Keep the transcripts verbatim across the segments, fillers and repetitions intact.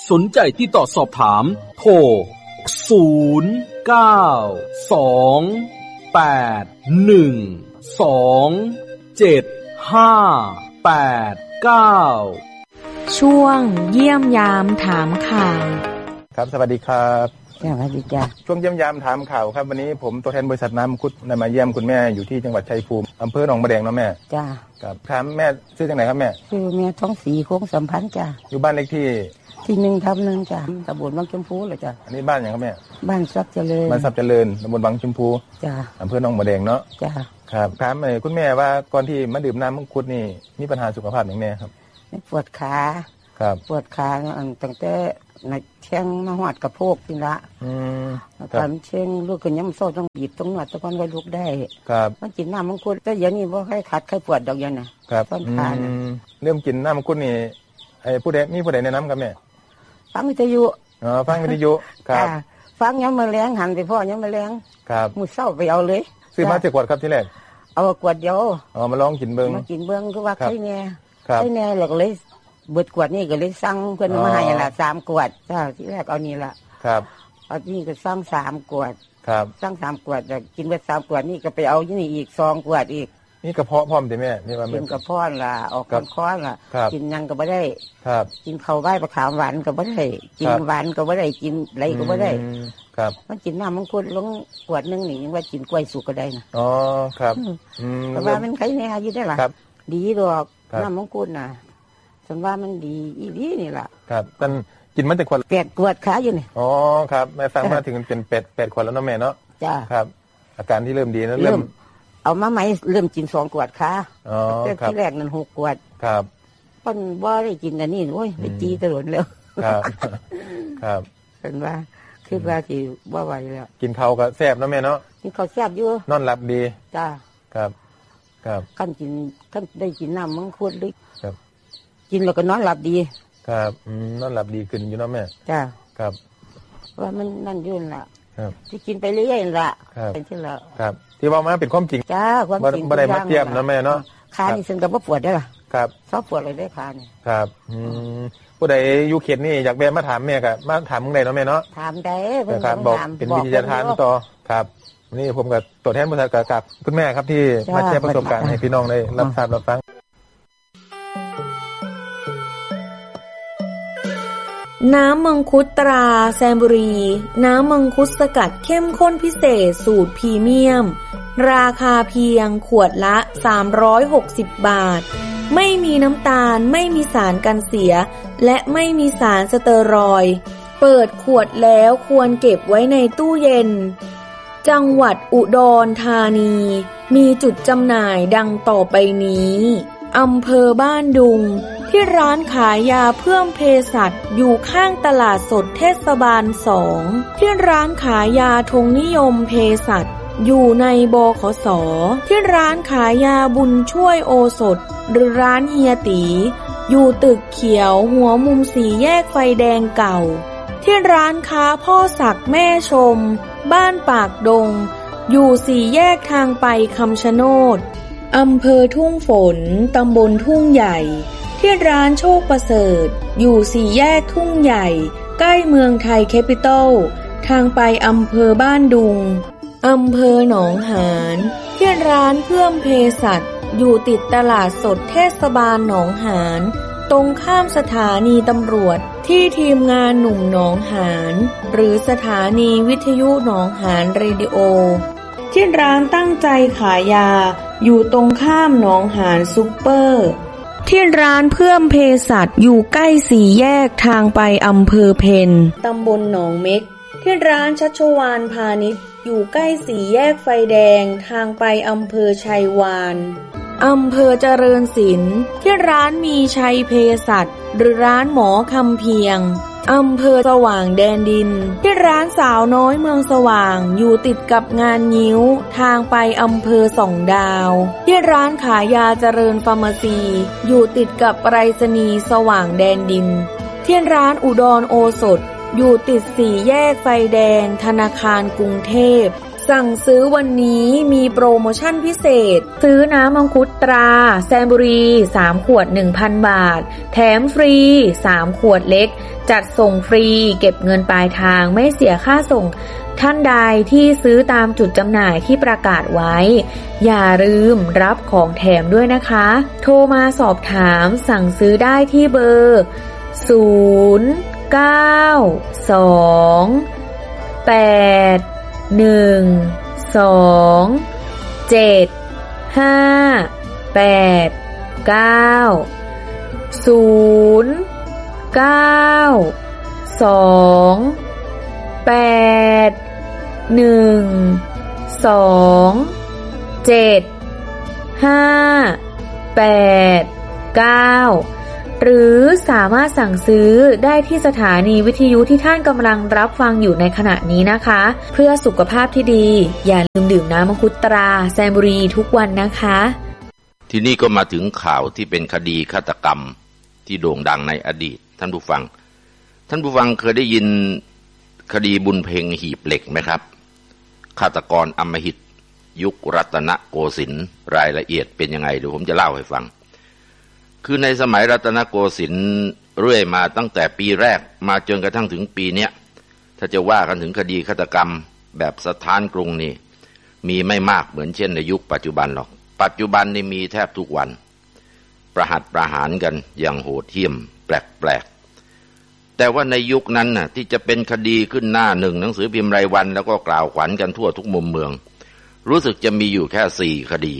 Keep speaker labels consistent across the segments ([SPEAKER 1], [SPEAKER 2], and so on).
[SPEAKER 1] สนใจที่ต่อสอบถามโทรศูนย์ เก้า สอง แปด หนึ่ง สอง เจ็ด ห้า แปด เก้า
[SPEAKER 2] ช่วงเยี่ยมยามถามข่าว
[SPEAKER 3] ครับสวัสดีครับ
[SPEAKER 2] สวัสดีจ้ะ
[SPEAKER 3] ช่วงเยี่ยมยามถามข่าวครับวันนี้ผมตัวแทนบริษัทน้ำมังคุดได้มาเยี่ยมคุณแม่อยู่ที่จังหวัดชัยภูมิอำเภอหนองมะแดงเนาะแม่
[SPEAKER 2] จ้ะ
[SPEAKER 3] ครับถามแม่ชื่อจังไหนครับแม่
[SPEAKER 2] ชื่อแม่ท้องศรีโค้งสัมพันธ์จ้ะ
[SPEAKER 3] อยู่บ้านเลขที่
[SPEAKER 2] ที่หนึ่งทับหนึ่งจ้ะตำบลบางชมพูเลยจ้ะ
[SPEAKER 3] อันนี้บ้านอย่างครับแม่
[SPEAKER 2] บ้านทรัพย์เจริญ
[SPEAKER 3] บ้านทรัพย์เจริญตำบลบางชมพู
[SPEAKER 2] จ้ะ
[SPEAKER 3] อำเภอหนองมะแดงเนาะ
[SPEAKER 2] จ้ะ
[SPEAKER 3] ครับถามเลยคุณแม่ว่าก่อนที่มาดื่มน้ำมังคุดนี่มีปัญหาสุขภาพอย่างแน่ครับ
[SPEAKER 2] ปวดขา
[SPEAKER 3] ครับ
[SPEAKER 2] ปวดขาตั้งแต่ในเชียงมาหอดกระโพกนี่ละ
[SPEAKER 3] อืม
[SPEAKER 2] ตอนเชียงลูกขึ้นย้ำโซ่ต้องบีบต้องหนวดตะกอนก็ลุกได้
[SPEAKER 3] ครับ
[SPEAKER 2] มันกินน้ำมังคุดแต่เดี๋ยวนี้ว่าให้ขัดให้ปวดดอกยันนะครับต้นขาเนี่ย
[SPEAKER 3] เริ่มกินน้ำมังคุดนี่ไอ้ผู้ใดมีผู้ใดแนะนำกับแม่
[SPEAKER 2] ฟังวิทยุ
[SPEAKER 3] อ๋อฟังวิทยุครับ
[SPEAKER 2] ฟังย้ำมาแรงหันไปพ่อย้ำมาแรง
[SPEAKER 3] ครับ
[SPEAKER 2] มือเศร้าไปเอาเลย
[SPEAKER 3] ซื้อมาจากขวดครับที่แรก
[SPEAKER 2] เอาขวดเดียว
[SPEAKER 3] อ๋อมาลองกินเบิ้ง
[SPEAKER 2] มากินเบิ้งก็ว่าใครแน่ใครแน่หลักเลยเบิดขวดนี่ก็เลยสั่งเพื่อนมาให้ละสามขวดจ้าที่แรกเอานี่ละ
[SPEAKER 3] ครับ
[SPEAKER 2] เอานี่ก็สั่งสามขวด
[SPEAKER 3] ครับ
[SPEAKER 2] สั่งสามขวดแต่กินไปสามขวดนี่ก็ไปเอาที่นี่อีกสองขวดอีก
[SPEAKER 3] นี่กระเพาะพร้อมดิแม่นี่ว่า
[SPEAKER 2] กินกระเพาะล่ะออกก้อนๆล่ะกินยังก็ไม่ได้
[SPEAKER 3] ครับ
[SPEAKER 2] กินข้าวใบประขามหวานก็ไม่ได้กินหวานก็ไม่ได้กินอะไรก็ไม่ได้
[SPEAKER 3] ครับ
[SPEAKER 2] มันกินน้ำมังคุดลงขวดนึงนี่ยังว่ากินกล้วยสุกก็ได้นะ
[SPEAKER 3] อ๋อครับ
[SPEAKER 2] แต่ว่ามันใครแน่ยิ่งได้ล่ะดีดอกน้ำมังคุดน่ะฉันว่ามันดีอีดีนี่แหละ
[SPEAKER 3] ครับท่านกินมันแต่ขวด
[SPEAKER 2] แปดขวดขาอยู่นี่
[SPEAKER 3] อ๋อครับแม่ฟังมาถึงเป็นแปดแปดขวดแล้วเนาะแม่เนาะ
[SPEAKER 2] จ้า
[SPEAKER 3] ครับอาการที่เริ่มดีนะ
[SPEAKER 2] เริ่มเอามาไหมเริ่มกินสองขวดขา
[SPEAKER 3] อ๋อครับ
[SPEAKER 2] ที่แรกนั่นหกขวด
[SPEAKER 3] ครับ
[SPEAKER 2] ป้นบ่ได้กินอันนี้โอ้ยไปจีตลอดแล้ว
[SPEAKER 3] ครับครับ
[SPEAKER 2] ฉันว่าคิดว่าที่บ่ไหวแล้ว
[SPEAKER 3] กินข้าวก็แซ่บเนาะแม่เนาะ
[SPEAKER 2] กินข้าวแซ่บอยู่
[SPEAKER 3] นอนหลับดี
[SPEAKER 2] จ้า
[SPEAKER 3] ครับครับ
[SPEAKER 2] ขั้นกินขั้นได้กินน้ำมังคุดลึก
[SPEAKER 3] ครับ
[SPEAKER 2] กินแล้วก็นอนหลับดี
[SPEAKER 3] ครับอืมนอนหลับดีขึ้นอยู่เนาะแม่
[SPEAKER 2] จ้า
[SPEAKER 3] ครับ
[SPEAKER 2] ว่ามันนั่นยุ่นล่ะ
[SPEAKER 3] ครับ
[SPEAKER 2] ที่กินไปเรื่อยๆล่ะ
[SPEAKER 3] เป็น
[SPEAKER 2] ที่ละ
[SPEAKER 3] ครับที่ว่ามาเป็นความจริง
[SPEAKER 2] จ้าความจริง
[SPEAKER 3] บ่ได้มาเทียมเนาะแม่เนาะ
[SPEAKER 2] ขานี่ซึ่งก็บ่ปวดได้ล่ะ
[SPEAKER 3] ครับ
[SPEAKER 2] ชอบปวดเลยได้ขานี่
[SPEAKER 3] ครับอืมผู้ใดอยู่เขตนี่อยากแวะมาถามแม่ก็มาถามมึงได้เนาะแม่เนาะ
[SPEAKER 2] ถามได้เพิ่น
[SPEAKER 3] บอกเป็นวิทยาทานต่อครับนี่ผมกับตัวแทนบริษัทกับคุณแม่ครับที่มาแชร์ประสบการณ์ให้พี่น้องได้รับทราบรับฟัง
[SPEAKER 2] น้ำมังคุดตราแซมบุรีน้ำมังคุดสกัดเข้มข้นพิเศษสูตรพรีเมียมราคาเพียงขวดละสามร้อยหกสิบบาทไม่มีน้ำตาลไม่มีสารกันเสียและไม่มีสารสเตอรอยด์เปิดขวดแล้วควรเก็บไว้ในตู้เย็นจังหวัดอุดรธานีมีจุดจำหน่ายดังต่อไปนี้อำเภอบ้านดุงที่ร้านขายยาเพิ่มเภสัชอยู่ข้างตลาดสดเทศบาลสองที่ร้านขายยาธงนิยมเภสัชอยู่ในบขส.ที่ร้านขายยาบุญช่วยโอสถหรือร้านเฮียตีอยู่ตึกเขียวหัวมุมสี่แยกไฟแดงเก่าที่ร้านค้าพ่อศักดิ์แม่ชมบ้านปากดงอยู่สี่แยกทางไปคำชะโนดอำเภอทุ่งฝนตำบลทุ่งใหญ่ที่ร้านโชคประเสริฐอยู่สี่แยกทุ่งใหญ่ใกล้เมืองไทยแคปิตอลทางไปอำเภอบ้านดุงอำเภอหนองหานที่ร้านเพิ่มเภสัชอยู่ติดตลาดสดเทศบาลหนองหานตรงข้ามสถานีตำรวจที่ทีมงานหนุ่มหนองหานหรือสถานีวิทยุหนองหานเรดิโอที่ร้านตั้งใจขายยาอยู่ตรงข้ามหนองหานซุปเปอร์ที่ร้านเพิ่มเภสัชอยู่ใกล้สี่แยกทางไปอำเภอเพนตำบลหนองเม็กที่ร้านชัชวาลพาณิชย์อยู่ใกล้สี่แยกไฟแดงทางไปอำเภอชัยวานอำเภอเจริญศิลป์ที่ร้านมีชัยเภสัชหรือร้านหมอคำเพียงอำเภอสว่างแดนดินที่ร้านสาวน้อยเมืองสว่างอยู่ติดกับงานงิ้วทางไปอำเภอสองดาวที่ร้านขายยาเจริญฟาร์มาซีอยู่ติดกับไปรษณีย์สว่างแดนดินที่ร้านอุดรโอสถอยู่ติดสี่แยกไฟแดงธนาคารกรุงเทพสั่งซื้อวันนี้มีโปรโมชั่นพิเศษซื้อน้ำมังคุดตราแซมบุรีสามขวด หนึ่งพัน บาทแถมฟรีสามขวดเล็กจัดส่งฟรีเก็บเงินปลายทางไม่เสียค่าส่งท่านใดที่ซื้อตามจุดจำหน่ายที่ประกาศไว้อย่าลืมรับของแถมด้วยนะคะโทรมาสอบถามสั่งซื้อได้ที่เบอร์ศูนย์ เก้า สอง แปด หนึ่ง สอง เจ็ด ห้า แปด เก้า ศูนย์ เก้า สอง แปด หนึ่ง สอง เจ็ด ห้า แปด เก้าหรือสามารถสั่งซื้อได้ที่สถานีวิทยุที่ท่านกำลังรับฟังอยู่ในขณะนี้นะคะเพื่อสุขภาพที่ดีอย่าลืมดื่มน้ำมังคุดตราแซมบุรีทุกวันนะคะ
[SPEAKER 4] ทีนี้ก็มาถึงข่าวที่เป็นคดีฆาตกรรมที่โด่งดังในอดีตท่านผู้ฟังท่านผู้ฟังเคยได้ยินคดีบุญเพ็งหีบเหล็กไหมครับฆาตกรอำมหิตยุครัตนโกสินทร์รายละเอียดเป็นยังไงเดี๋ยวผมจะเล่าให้ฟังคือในสมัยรัตนโกสินทร์เรื่อยมาตั้งแต่ปีแรกมาจนกระทั่งถึงปีเนี้ยถ้าจะว่ากันถึงคดีฆาตกรรมแบบสถานกรุงนี่มีไม่มากเหมือนเช่นในยุคปัจจุบันหรอกปัจจุบันนี่มีแทบทุกวันประหัตประหารกันอย่างโหดเหี้ยมแปลกๆแต่ว่าในยุคนั้นน่ะที่จะเป็นคดีขึ้นหน้าหนึ่งหนังสือพิมพ์รายวันแล้วก็กล่าวขวัญกันทั่วทุกมุมเมืองรู้สึกจะมีอยู่แค่สี่คดี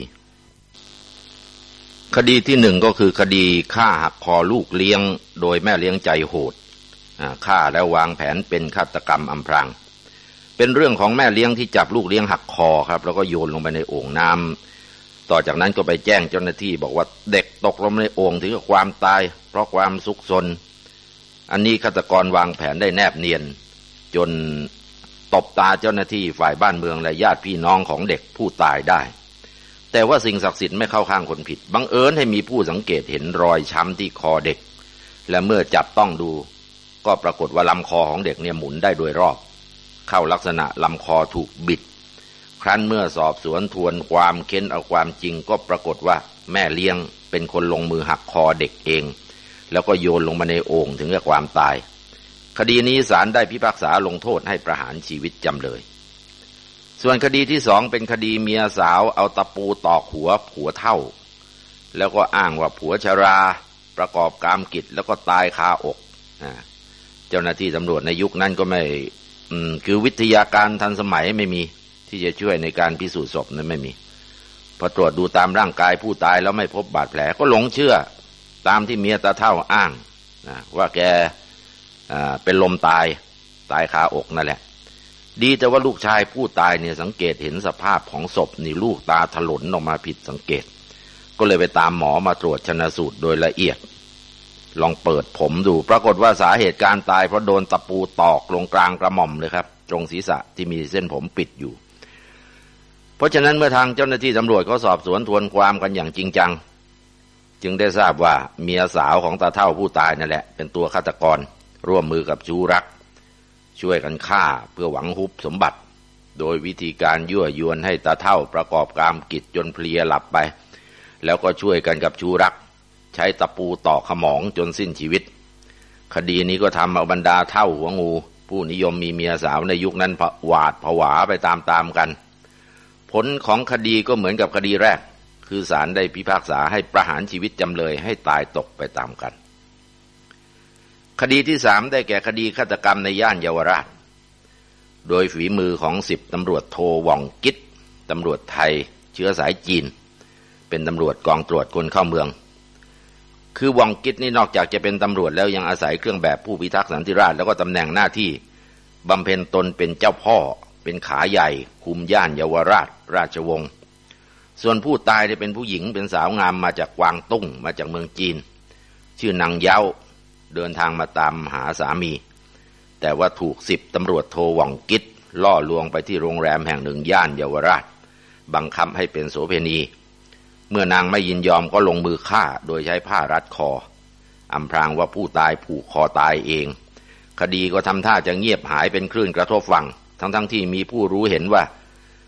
[SPEAKER 4] คดีที่หนึ่งก็คือคดีฆ่าหักคอลูกเลี้ยงโดยแม่เลี้ยงใจโหดฆ่าแล้ววางแผนเป็นฆาตกรรมอำพรางเป็นเรื่องของแม่เลี้ยงที่จับลูกเลี้ยงหักคอครับแล้วก็โยนลงไปในโอ่งน้ำต่อจากนั้นก็ไปแจ้งเจ้าหน้าที่บอกว่าเด็กตกลงในโอ่งถึงกับความตายเพราะความซุกซนอันนี้ฆาตกรวางแผนได้แนบเนียนจนตบตาเจ้าหน้าที่ฝ่ายบ้านเมืองและญาติพี่น้องของเด็กผู้ตายได้แต่ว่าสิ่งศักดิ์สิทธิ์ไม่เข้าข้างคนผิดบังเอิญให้มีผู้สังเกตเห็นรอยช้ำที่คอเด็กและเมื่อจับต้องดูก็ปรากฏว่าลำคอของเด็กเนี่ยหมุนได้โดยรอบเข้าลักษณะลำคอถูกบิดครั้นเมื่อสอบสวนทวนความเค้นเอาความจริงก็ปรากฏว่าแม่เลี้ยงเป็นคนลงมือหักคอเด็กเองแล้วก็โยนลงมาในโอ่งถึงกับความตายคดีนี้ศาลได้พิพากษาลงโทษให้ประหารชีวิตจำเลยส่วนคดีที่สองเป็นคดีเมียสาวเอาตะปูตอกหัวผัวเฒ่าแล้วก็อ้างว่าผัวชราประกอบกามกิจแล้วก็ตายคาอกเจ้าหน้าที่ตำรวจในยุคนั้นก็ไม่คือวิทยาการทันสมัยไม่มีที่จะช่วยในการพิสูจน์ศพนั้นไม่มีพอตรวจดูตามร่างกายผู้ตายแล้วไม่พบบาดแผลก็หลงเชื่อตามที่เมียตาเฒ่าอ้างนะว่าแกเป็นลมตายตายคาอกนั่นแหละดีแต่ว่าลูกชายผู้ตายเนี่ยสังเกตเห็นสภาพของศพนี่ลูกตาถลนออกมาผิดสังเกตก็เลยไปตามหมอมาตรวจชันสูตรโดยละเอียดลองเปิดผมดูปรากฏว่าสาเหตุการตายเพราะโดนตะปูตอกลงกลางกระหม่อมเลยครับตรงศีรษะที่มีเส้นผมปิดอยู่เพราะฉะนั้นเมื่อทางเจ้าหน้าที่ตำรวจเขาสอบสวนทวนความกันอย่างจริงจังจึงได้ทราบว่าเมียสาวของตาเฒ่าผู้ตายนั่นแหละเป็นตัวฆาตกรร่วมมือกับชู้รักช่วยกันฆ่าเพื่อหวังฮุบสมบัติโดยวิธีการยั่วยวนให้ตาเฒ่าประกอบกามกิจจนเพลียหลับไปแล้วก็ช่วยกันกับชู้รักใช้ตะปูตอกขมองจนสิ้นชีวิตคดีนี้ก็ทำเอาบรรดาเฒ่าหัวงูผู้นิยมมีเมียสาวในยุคนั้นหวาดผวาไปตามๆกันผลของคดีก็เหมือนกับคดีแรกคือศาลได้พิพากษาให้ประหารชีวิตจำเลยให้ตายตกไปตามกันคดีที่สามได้แก่คดีฆาตกรรมในย่านเยาวราชโดยฝีมือของสิบตำรวจโทว่องกิจตำรวจไทยเชื้อสายจีนเป็นตำรวจกองตรวจคนเข้าเมืองคือว่องกิจนี่นอกจากจะเป็นตำรวจแล้วยังอาศัยเครื่องแบบผู้พิทักษ์สันติราษฎร์แล้วก็ตำแหน่งหน้าที่บำเพ็ญตนเป็นเจ้าพ่อเป็นขาใหญ่คุมย่านเยาวราชราชวงศ์ส่วนผู้ตายเนี่ยเป็นผู้หญิงเป็นสาวงามมาจากกวางตุ้งมาจากเมืองจีนชื่อนางเย้าเดินทางมาตามหาสามีแต่ว่าถูกสิบตำรวจโทว่องกิจล่อลวงไปที่โรงแรมแห่งหนึ่งย่านเยาวราชบังคับให้เป็นโสเภณีเมื่อนางไม่ยินยอมก็ลงมือฆ่าโดยใช้ผ้ารัดคออำพรางว่าผู้ตายผูกคอตายเองคดีก็ทำท่าจะเงียบหายเป็นคลื่นกระทบฝั่งทั้งๆที่มีผู้รู้เห็นว่า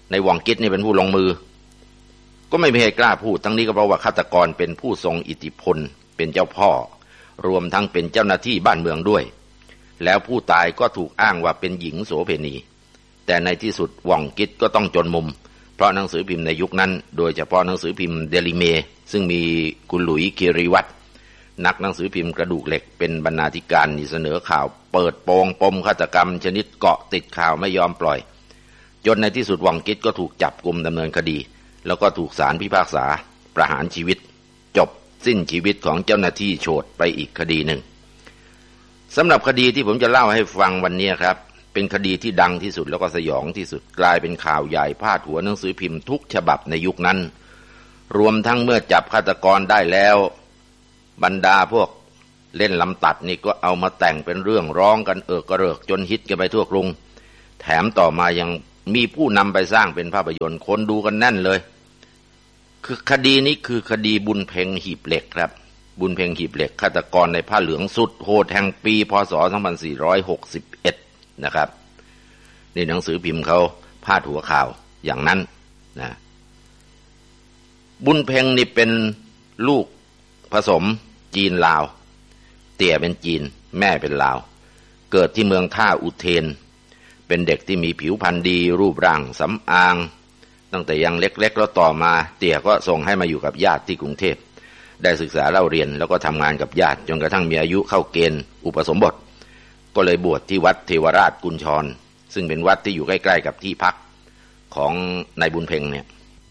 [SPEAKER 4] ในว่องกิ๊ดนี่เป็นผู้ลงมือก็ไม่มีใครกล้าพูดทั้งนี้ก็เพราะว่าฆาตกรเป็นผู้ทรงอิทธิพลเป็นเจ้าพ่อรวมทั้งเป็นเจ้าหน้าที่บ้านเมืองด้วยแล้วผู้ตายก็ถูกอ้างว่าเป็นหญิงโสเภณีแต่ในที่สุดว่องกิ๊ดก็ต้องจนมุมเพราะหนังสือพิมพ์ในยุคนั้นโดยเฉพาะหนังสือพิมพ์เดลิเมซึ่งมีกุลหลุยคีรีวัฒน์นักหนังสือพิมพ์กระดูกเหล็กเป็นบรรณาธิการเสนอข่าวเปิดโปงปมฆาตกรรมชนิดเกาะติดข่าวไม่ยอมปล่อยจนในที่สุดว่องกิ๊ดก็ถูกจับกุมดำเนินคดีแล้วก็ถูกศาลพิพากษาประหารชีวิตจบสิ้นชีวิตของเจ้าหน้าที่โฉดไปอีกคดีหนึ่งสำหรับคดีที่ผมจะเล่าให้ฟังวันนี้ครับเป็นคดีที่ดังที่สุดแล้วก็สยองที่สุดกลายเป็นข่าวใหญ่พาดหัวหนังสือพิมพ์ทุกฉบับในยุคนั้นรวมทั้งเมื่อจับฆาตกรได้แล้วบรรดาพวกเล่นลำตัดนี่ก็เอามาแต่งเป็นเรื่องร้องกันเอิกกระเริกจนฮิตกันไปทั่วกรุงแถมต่อมายังมีผู้นำไปสร้างเป็นภาพยนตร์คนดูกันแน่นเลยคือคดีนี้คือคดีบุญเพ็งหีบเหล็กครับบุญเพ็งหีบเหล็กฆาตกรในผ้าเหลืองสุดโหดแห่งปีพ.ศ. สองพันสี่ร้อยหกสิบเอ็ดนะครับนี่หนังสือพิมพ์เขาพาดหัวข่าวอย่างนั้นนะบุญเพ็งนี่เป็นลูกผสมจีนลาวเตี่ยเป็นจีนแม่เป็นลาวเกิดที่เมืองท่าอุเทนเป็นเด็กที่มีผิวพรรณดีรูปร่างสำอางตั้งแต่ยังเล็กๆแล้วต่อมาเตี่ยก็ส่งให้มาอยู่กับญาติที่กรุงเทพได้ศึกษาเล่าเรียนแล้วก็ทำงานกับญาติจนกระทั่งมีอายุเข้าเกณฑ์อุปสมบทก็เลยบวชที่วัดเทวราชกุญชรซึ่งเป็นวัดที่อยู่ใกล้ๆกับที่พักของนายบุญเพ็งเนี่ย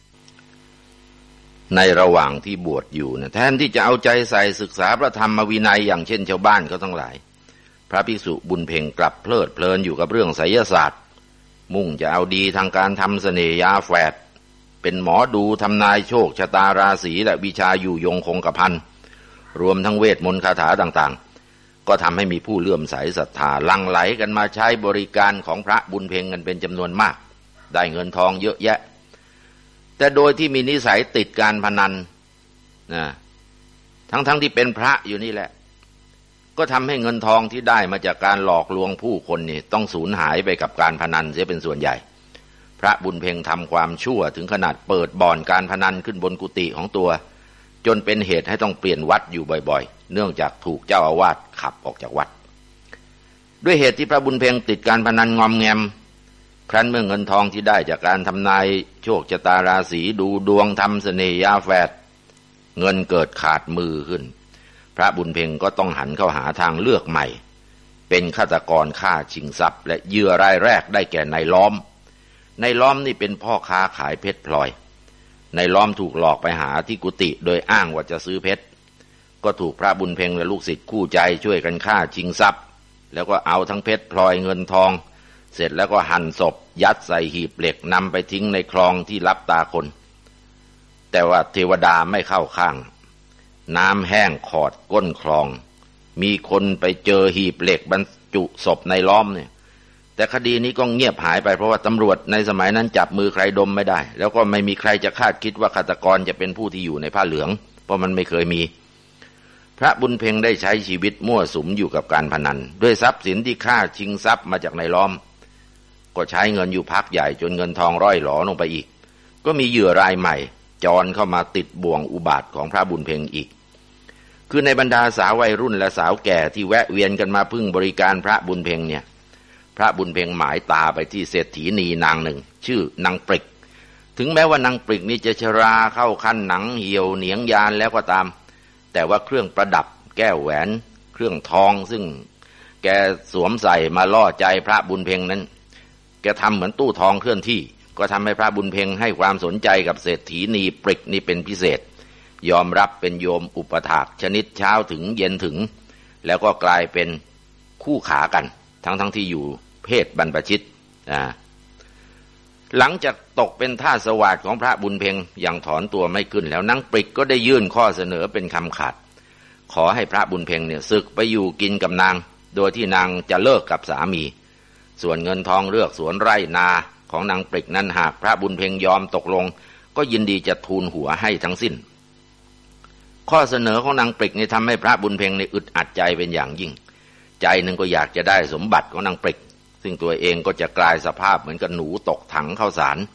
[SPEAKER 4] ในระหว่างที่บวชอยู่นะแทนที่จะเอาใจใส่ศึกษาพระธรรมวินัยอย่างเช่นชาวบ้านเขาทั้งหลายพระภิกษุบุญเพ็งกลับเพลิดเพลินอยู่กับเรื่องไสยศาสตร์มุ่งจะเอาดีทางการทำเสน่ห์ยาแฝดเป็นหมอดูทำนายโชคชะตาราศีและวิชาอยู่ยงคงกระพันรวมทั้งเวทมนต์คาถาต่างๆก็ทำให้มีผู้เลื่อมใสศรัทธาหลั่งไหลกันมาใช้บริการของพระบุญเพ็งกันเป็นจำนวนมากได้เงินทองเยอะแยะแต่โดยที่มีนิสัยติดการพนันนะทั้งๆ ท, ที่เป็นพระอยู่นี่แหละก็ทำให้เงินทองที่ได้มาจากการหลอกลวงผู้คนนี่ต้องสูญหายไปกับการพนันเสียเป็นส่วนใหญ่พระบุญเพ็งทำความชั่วถึงขนาดเปิดบ่อนการพนันขึ้นบนกุฏิของตัวจนเป็นเหตุให้ต้องเปลี่ยนวัดอยู่บ่อยๆเนื่องจากถูกเจ้าอาวาสขับออกจากวัดด้วยเหตุที่พระบุญเพ็งติดการพนันงอมแงมครั้นเมื่อเงินทองที่ได้จากการทำนายโชคชะตาราศีดูดวงทำเสน่ห์ยาแฝดเงินเกิดขาดมือขึ้นพระบุญเพ็งก็ต้องหันเข้าหาทางเลือกใหม่เป็นฆาตกรฆ่าชิงทรัพย์และเหยื่อรายแรกได้แก่นายล้อมนายล้อมนี่เป็นพ่อค้าขายเพชรพลอยนายล้อมถูกหลอกไปหาที่กุฏิโดยอ้างว่าจะซื้อเพชรก็ถูกพระบุญเพ็งและลูกศิษย์คู่ใจช่วยกันฆ่าชิงทรัพย์แล้วก็เอาทั้งเพชรพลอยเงินทองเสร็จแล้วก็หั่นศพยัดใส่หีบเหล็กนำไปทิ้งในคลองที่ลับตาคนแต่ว่าเทวดาไม่เข้าข้างน้ำแห้งขอดก้นคลองมีคนไปเจอหีบเหล็กบรรจุศพในล้อมเนี่ยแต่คดีนี้ก็เงียบหายไปเพราะว่าตำรวจในสมัยนั้นจับมือใครดมไม่ได้แล้วก็ไม่มีใครจะคาดคิดว่าฆาตกรจะเป็นผู้ที่อยู่ในผ้าเหลืองเพราะมันไม่เคยมีพระบุญเพ็งได้ใช้ชีวิตมั่วสุมอยู่กับการพนันด้วยทรัพย์สินที่ฆ่าชิงทรัพย์มาจากในล้อมก็ใช้เงินอยู่พักใหญ่จนเงินทองร่อยหลอลงไปอีกก็มีเหยื่อรายใหม่จรเข้ามาติดบ่วงอุบาทของพระบุญเพ็งอีกคือในบรรดาสาววัยรุ่นและสาวแก่ที่แวะเวียนกันมาพึ่งบริการพระบุญเพ็งเนี่ยพระบุญเพ็งหมายตาไปที่เศรษฐีนีนางหนึ่งชื่อนางปริกถึงแม้ว่านางปริกนี่จะชราเข้าขั้นหนังเหี่ยวเหนียงยานแล้วก็ตามแต่ว่าเครื่องประดับแก้วแหวนเครื่องทองซึ่งแกสวมใส่มาล่อใจพระบุญเพ็งนั้นแกทำเหมือนตู้ทองเคลื่อนที่ก็ทำให้พระบุญเพ็งให้ความสนใจกับเศรษฐีนีปริกนี่เป็นพิเศษยอมรับเป็นโยมอุปถากชนิดเช้าถึงเย็นถึงแล้วก็กลายเป็นคู่ขากันทั้งทั้งที่อยู่เพศบรรพชิตอ่าหลังจากตกเป็นทาสสวาทของพระบุญเพ็งอย่างถอนตัวไม่ขึ้นแล้วนางปริกก็ได้ยื่นข้อเสนอเป็นคำขาดขอให้พระบุญเพ็งเนี่ยศึกไปอยู่กินกับนางโดยที่นางจะเลิกกับสามีส่วนเงินทองเลือกสวนไร่นาของนางปริกนั้นหากพระบุญเพ็งยอมตกลงก็ยินดีจะทูลหัวให้ทั้งสิ้นข้อเสนอของนางปริกนี่ทำให้พระบุญเพ็งในอึดอัดใจเป็นอย่างยิ่งใจหนึ่งก็อยากจะได้สมบัติของนางปริกซึ่งตัวเองก็จะกลายสภาพเหมือนกับหนูตกถังข้าวสาร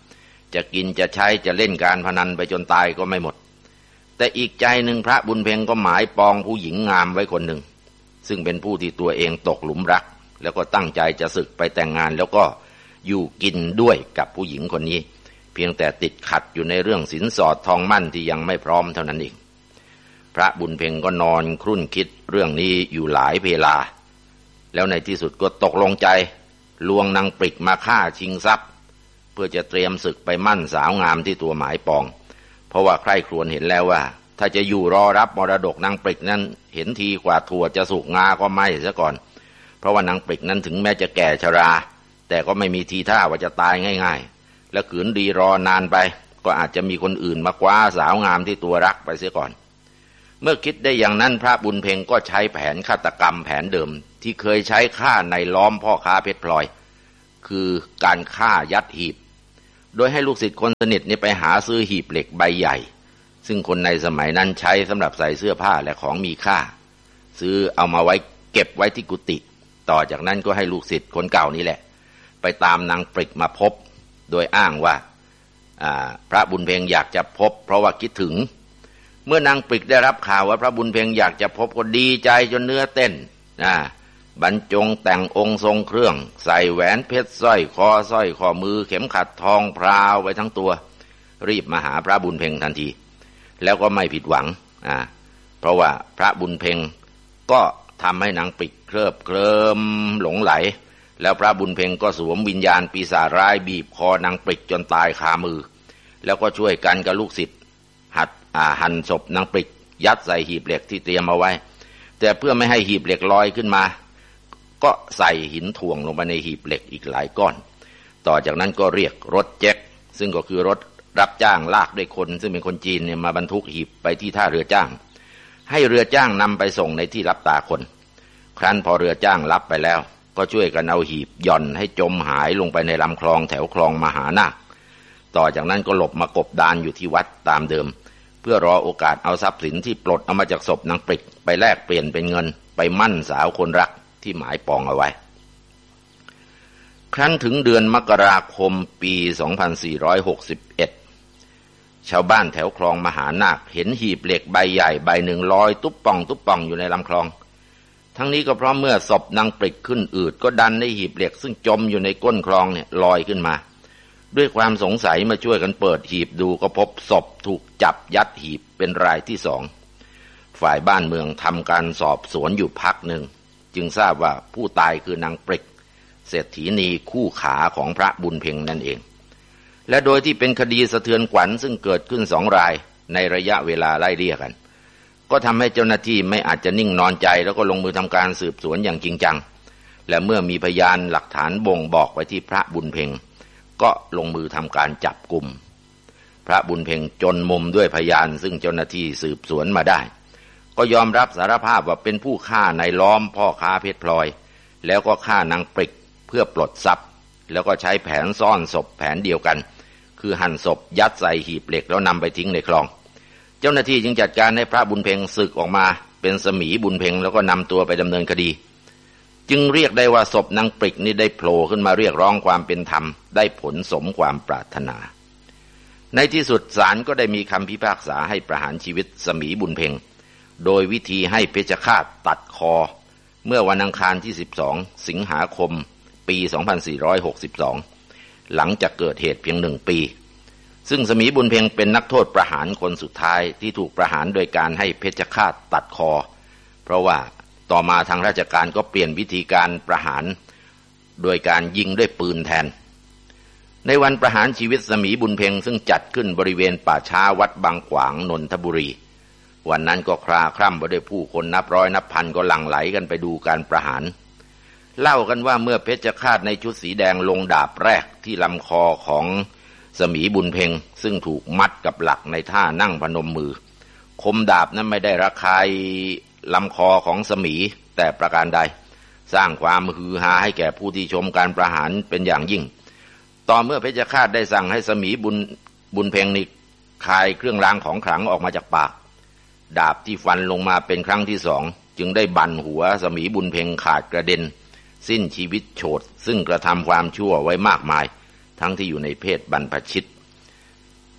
[SPEAKER 4] จะกินจะใช้จะเล่นการพนันไปจนตายก็ไม่หมดแต่อีกใจหนึ่งพระบุญเพ็งก็หมายปองผู้หญิงงามไว้คนหนึ่งซึ่งเป็นผู้ที่ตัวเองตกหลุมรักแล้วก็ตั้งใจจะสึกไปแต่งงานแล้วก็อยู่กินด้วยกับผู้หญิงคนนี้เพียงแต่ติดขัดอยู่ในเรื่องสินสอดทองมั่นที่ยังไม่พร้อมเท่านั้นเองพระบุญเพ็งก็นอนครุ่นคิดเรื่องนี้อยู่หลายเวลาแล้วในที่สุดก็ตกลงใจลวงนางปริกมาฆ่าชิงทรัพย์เพื่อจะเตรียมศึกไปมั่นสาวงามที่ตัวหมายปองเพราะว่าใคร่ครวญเห็นแล้วว่าถ้าจะอยู่รอรับมรดกนางปริกนั้นเห็นทีกว่าถั่วจะสุกงาก็ไม่ซะก่อนเพราะว่านางปริกนั้นถึงแม้จะแก่ชราแต่ก็ไม่มีทีท่าว่าจะตายง่ายๆและขืนดีรอนานไปก็อาจจะมีคนอื่นมาคว้าสาวงามที่ตัวรักไปเสียก่อนเมื่อคิดได้อย่างนั้นพระบุญเพ็งก็ใช้แผนฆาตกรรมแผนเดิมที่เคยใช้ฆ่าในล้อมพ่อค้าเพชรพลอยคือการฆ่ายัดหีบโดยให้ลูกศิษย์คนสนิทนี่ไปหาซื้อหีบเหล็กใบใหญ่ซึ่งคนในสมัยนั้นใช้สำหรับใส่เสื้อผ้าและของมีค่าซื้อเอามาไว้เก็บไว้ที่กุฏิต่อจากนั้นก็ให้ลูกศิษย์คนเก่านี่แหละไปตามนางปริกมาพบโดยอ้างว่าพระบุญเพ็งอยากจะพบเพราะว่าคิดถึงเมื่อนางปริกได้รับข่าวว่าพระบุญเพ็งอยากจะพบก็ดีใจจนเนื้อเต้นนะบรรจงแต่งองค์ทรงเครื่องใส่แหวนเพชรสร้อยคอสร้อยข้อมือเข็มขัดทองพราวไว้ทั้งตัวรีบมาหาพระบุญเพ็งทันทีแล้วก็ไม่ผิดหวังอ่าเพราะว่าพระบุญเพ็งก็ทำให้นางปริกเคลิบเคลิ้มหลงไหลแล้วพระบุญเพ็งก็สวมวิญญาณปีศาจร้ายบีบคอนางปริกจนตายคามือแล้วก็ช่วยกันกับลูกศิษย์หัดอ่าหั่นศพนางปริกยัดใส่หีบเหล็กที่เตรียมเอาไว้แต่เพื่อไม่ให้หีบเหล็กลอยขึ้นมาก็ใส่หินถ่วงลงไปในหีบเหล็กอีกหลายก้อนต่อจากนั้นก็เรียกรถแจ็คซึ่งก็คือรถรับจ้างลากด้วยคนซึ่งเป็นคนจีนเนี่ยมาบรรทุกหีบไปที่ท่าเรือจ้างให้เรือจ้างนำไปส่งในที่รับตาคนครั้นพอเรือจ้างรับไปแล้วก็ช่วยกันเอาหีบย่อนให้จมหายลงไปในลำคลองแถวคลองมหานาคต่อจากนั้นก็หลบมากบดานอยู่ที่วัดตามเดิมเพื่อรอโอกาสเอาทรัพย์สินที่ปลดเอามาจากศพนางปริกไปแลกเปลี่ยนเป็นเงินไปมั่นสาวคนรักที่หมายปองเอาไว้ครั้นถึงเดือนมกราคมปีสองพันสี่ร้อยหกสิบเอ็ดชาวบ้านแถวคลองมหานาคเห็นหีบเหล็กใบใหญ่ใบหนึ่งลอยตุ๊บป่องตุ๊บป่องอยู่ในลำคลองทั้งนี้ก็เพราะเมื่อศพนางปริกขึ้นอืดก็ดันให้หีบเหล็กซึ่งจมอยู่ในก้นคลองเนี่ยลอยขึ้นมาด้วยความสงสัยมาช่วยกันเปิดหีบดูก็พบศพถูกจับยัดหีบเป็นรายที่สองฝ่ายบ้านเมืองทำการสอบสวนอยู่พักหนึ่งจึงทราบว่าผู้ตายคือนางปริกเศรษฐีนีคู่ขาของพระบุญเพ็งนั่นเองและโดยที่เป็นคดีสะเทือนขวัญซึ่งเกิดขึ้นสองรายในระยะเวลาไล่เลี่ยกันก็ทำให้เจ้าหน้าที่ไม่อาจจะนิ่งนอนใจแล้วก็ลงมือทำการสืบสวนอย่างจริงจังและเมื่อมีพยานหลักฐานบ่งบอกไปที่พระบุญเพ็งก็ลงมือทำการจับกุมพระบุญเพ็งจนมุมด้วยพยานซึ่งเจ้าหน้าที่สืบสวนมาได้ก็ยอมรับสารภาพว่าเป็นผู้ฆ่าในล้อมพ่อค้าเพชรพลอยแล้วก็ฆ่านางปริกเพื่อปลดทรัพย์แล้วก็ใช้แผนซ่อนศพแผนเดียวกันคือหั่นศพยัดใส่หีบเหล็กแล้วนำไปทิ้งในคลองเจ้าหน้าที่จึงจัดการให้พระบุญเพ็งสึกออกมาเป็นสมีบุญเพ็งแล้วก็นำตัวไปดำเนินคดีจึงเรียกได้ว่าศพนางปริกนี่ได้โผล่ขึ้นมาเรียกร้องความเป็นธรรมได้ผลสมความปรารถนาในที่สุดศาลก็ได้มีคำพิพากษาให้ประหารชีวิตสมีบุญเพ็งโดยวิธีให้เพชฌฆาตตัดคอเมื่อวันอังคารที่สิบสองสิงหาคมปีสองพันสี่ร้อยหกสิบสองหลังจากเกิดเหตุเพียงหนึ่งปีซึ่งสมีบุญเพ็งเป็นนักโทษประหารคนสุดท้ายที่ถูกประหารโดยการให้เพชฌฆาตตัดคอเพราะว่าต่อมาทางราชการก็เปลี่ยนวิธีการประหารโดยการยิงด้วยปืนแทนในวันประหารชีวิตสมีบุญเพ็งซึ่งจัดขึ้นบริเวณป่าช้าวัดบางขวางนนทบุรีวันนั้นก็คลาคร่ำไปด้วยผู้คนนับร้อยนับพันก็หลั่งไหลกันไปดูการประหารเล่ากันว่าเมื่อเพชฌฆาตในชุดสีแดงลงดาบแรกที่ลำคอของสมีบุญเพ็งซึ่งถูกมัดกับหลักในท่านั่งพนมมือคมดาบนั้นไม่ได้ระคายลำคอของสมีแต่ประการใดสร้างความฮือฮาให้แก่ผู้ที่ชมการประหารเป็นอย่างยิ่งต่อเมื่อเพชฌฆาตได้สั่งให้สมีบุญบุญเพ็งนี่คายเครื่องรางของขลังออกมาจากปากดาบที่ฟันลงมาเป็นครั้งที่สองจึงได้บั่นหัวสมีบุญเพ็งขาดกระเด็นสิ้นชีวิตโฉดซึ่งกระทำความชั่วไว้มากมายทั้งที่อยู่ในเพศบรรพชิต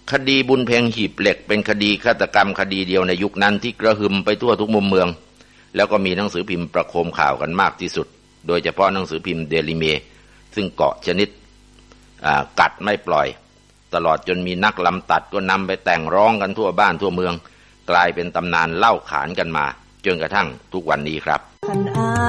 [SPEAKER 4] คดีบุญเพ็งหีบเหล็กเป็นคดีฆาตกรรมคดีเดียวในยุคนั้นที่กระหึ่มไปทั่วทุกมุมเมืองแล้วก็มีหนังสือพิมพ์ประโคมข่าวกันมากที่สุดโดยเฉพาะหนังสือพิมพ์เดลิเมซึ่งเกาะชนิดกัดไม่ปล่อยตลอดจนมีนักลำตัดก็นำไปแต่งร้องกันทั่วบ้านทั่วเมืองกลายเป็นตำนานเล่าขานกันมาจนกระทั่งทุกวันนี้ครับ